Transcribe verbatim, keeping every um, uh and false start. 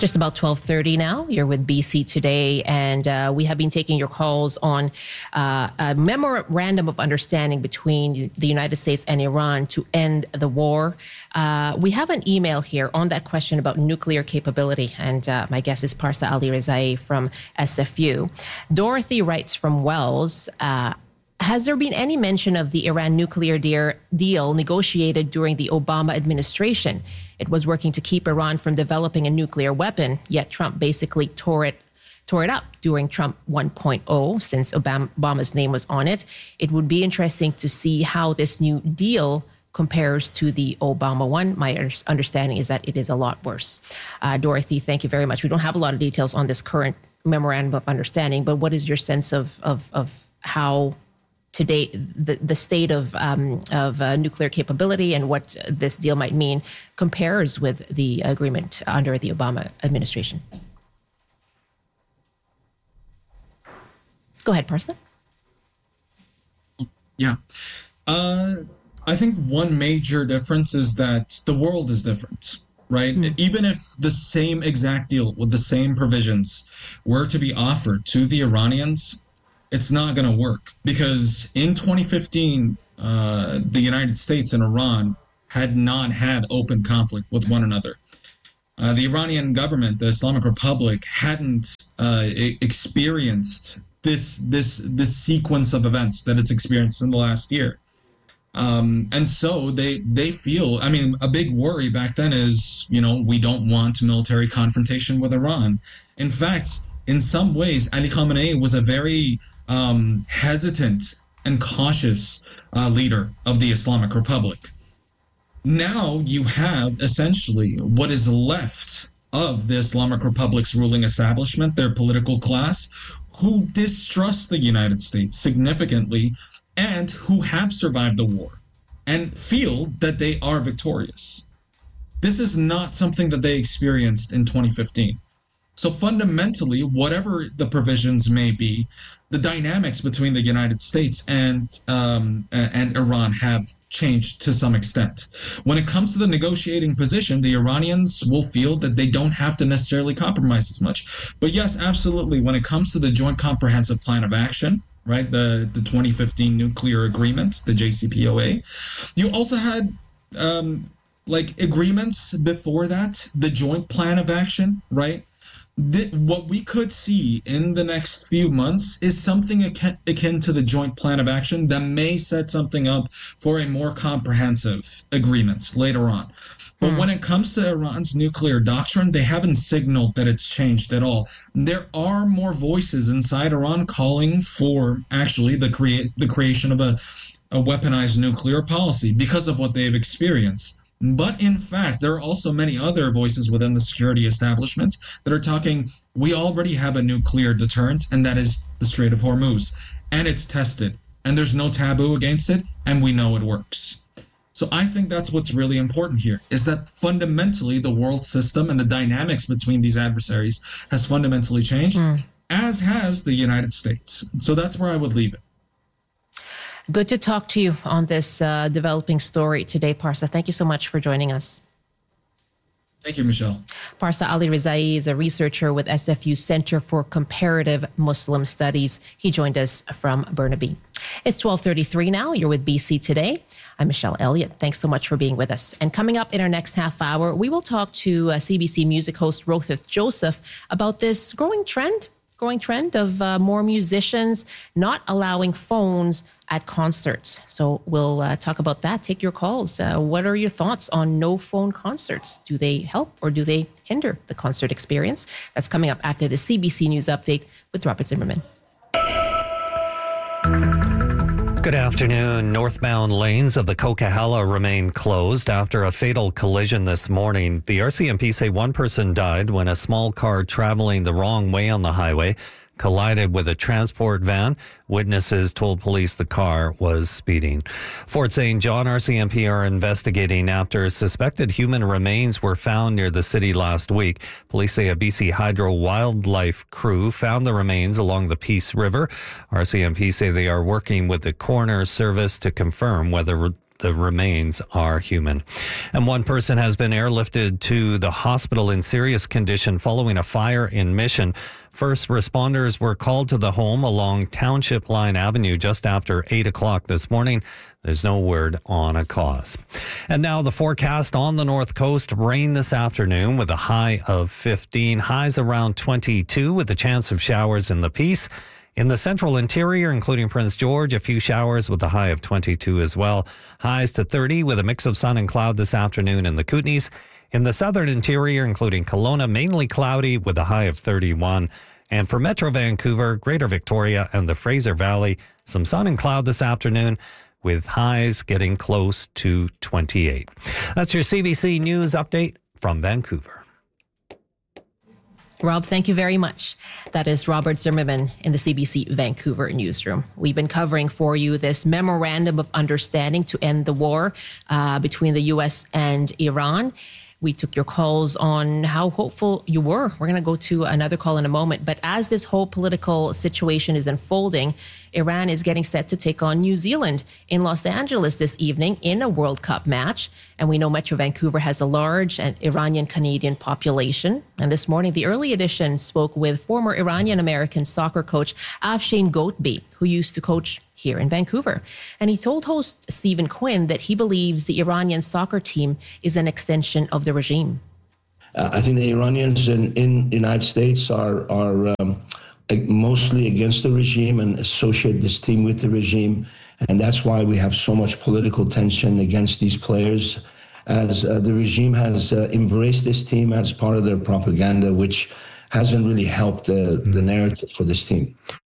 Just about twelve thirty now. You're with B C Today, and uh, we have been taking your calls on uh, a memorandum of understanding between the United States and Iran to end the war. Uh, we have an email here on that question about nuclear capability, and uh, my guest is Parsa Ali Rezai from S F U. Dorothy writes from Wells, uh, has there been any mention of the Iran nuclear deal, deal negotiated during the Obama administration? It was working to keep Iran from developing a nuclear weapon, yet Trump basically tore it tore it up during Trump one point oh, since Obama, Obama's name was on it. It would be interesting to see how this new deal compares to the Obama one. My understanding is that it is a lot worse. Uh, Dorothy, thank you very much. We don't have a lot of details on this current memorandum of understanding, but what is your sense of of, of how today, the, the state of um, of uh, nuclear capability and what this deal might mean compares with the agreement under the Obama administration? Go ahead, Parsa. Yeah. Uh, I think one major difference is that the world is different, right? Mm. Even if the same exact deal with the same provisions were to be offered to the Iranians, it's not going to work, because in twenty fifteen, uh, the United States and Iran had not had open conflict with one another. Uh, the Iranian government, the Islamic Republic, hadn't uh, experienced this this this sequence of events that it's experienced in the last year. Um, and so they they feel, I mean, a big worry back then is, you know, we don't want military confrontation with Iran. In fact, in some ways, Ali Khamenei was a very um, hesitant and cautious uh, leader of the Islamic Republic. Now you have essentially what is left of the Islamic Republic's ruling establishment, their political class, who distrust the United States significantly and who have survived the war and feel that they are victorious. This is not something that they experienced in twenty fifteen. So fundamentally, whatever the provisions may be, the dynamics between the United States and um, and Iran have changed to some extent. When it comes to the negotiating position, the Iranians will feel that they don't have to necessarily compromise as much. But yes, absolutely, when it comes to the Joint Comprehensive Plan of Action, right, the, the twenty fifteen nuclear agreement, the J C P O A, you also had um, like agreements before that, the Joint Plan of Action, right? The, what we could see in the next few months is something akin, akin to the Joint Plan of Action that may set something up for a more comprehensive agreement later on. But mm. when it comes to Iran's nuclear doctrine, they haven't signaled that it's changed at all. There are more voices inside Iran calling for actually the create the creation of a, a weaponized nuclear policy because of what they've experienced. But in fact, there are also many other voices within the security establishment that are talking, we already have a nuclear deterrent, and that is the Strait of Hormuz. And it's tested, and there's no taboo against it, and we know it works. So I think that's what's really important here, is that fundamentally the world system and the dynamics between these adversaries has fundamentally changed, mm. as has the United States. So that's where I would leave it. Good to talk to you on this uh, developing story today, Parsa. Thank you so much for joining us. Thank you, Michelle. Parsa Ali Rezai is a researcher with S F U Center for Comparative Muslim Studies. He joined us from Burnaby. It's twelve thirty-three now. You're with B C Today. I'm Michelle Elliott. Thanks so much for being with us. And coming up in our next half hour, we will talk to uh, C B C Music host Rohith Joseph about this growing trend growing trend of uh, more musicians not allowing phones at concerts. So we'll uh, talk about that. Take your calls. Uh, what are your thoughts on no phone concerts? Do they help or do they hinder the concert experience? That's coming up after the C B C News Update with Robert Zimmerman. Good afternoon. Northbound lanes of the Coquihalla remain closed after a fatal collision this morning. The R C M P say one person died when a small car traveling the wrong way on the highway collided with a transport van. Witnesses told police the car was speeding. Fort Saint John R C M P are investigating after suspected human remains were found near the city last week. Police say a B C Hydro wildlife crew found the remains along the Peace River. R C M P say they are working with the coroner's service to confirm whether the remains are human. And one person has been airlifted to the hospital in serious condition following a fire in Mission. First responders were called to the home along Township Line Avenue just after eight o'clock this morning. There's no word on a cause. And now the forecast on the North Coast. Rain this afternoon with a high of fifteen. Highs around twenty-two with a chance of showers in the Peace. In the central interior, including Prince George, a few showers with a high of twenty-two as well. Highs to thirty with a mix of sun and cloud this afternoon in the Kootenays. In the southern interior, including Kelowna, mainly cloudy with a high of thirty-one. And for Metro Vancouver, Greater Victoria, and the Fraser Valley, some sun and cloud this afternoon with highs getting close to twenty-eight. That's your C B C News update from Vancouver. Rob, thank you very much. That is Robert Zimmerman in the C B C Vancouver newsroom. We've been covering for you this memorandum of understanding to end the war uh, between the U S and Iran. We took your calls on how hopeful you were. We're going to go to another call in a moment. But as this whole political situation is unfolding, Iran is getting set to take on New Zealand in Los Angeles this evening in a World Cup match. And we know Metro Vancouver has a large and Iranian-Canadian population. And this morning, the early edition spoke with former Iranian-American soccer coach Afshin Goatby, who used to coach here in Vancouver. And he told host Stephen Quinn that he believes the Iranian soccer team is an extension of the regime. Uh, I think the Iranians in in the United States are are um, mostly against the regime and associate this team with the regime. And that's why we have so much political tension against these players, as uh, the regime has uh, embraced this team as part of their propaganda, which hasn't really helped the, the narrative for this team.